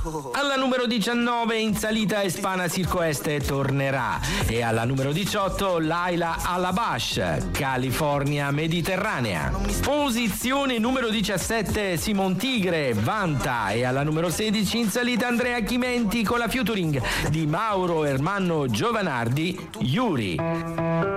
Alla numero 19 in salita Espana Circo Este tornerà. E alla numero 18 Laila Alabash, California Mediterranea. Posizione numero 17 Simon Tigre, Vanta. E alla numero 16 in salita Andrea Chimenti con la featuring di Mauro Ermanno Giovanardi, Yuri.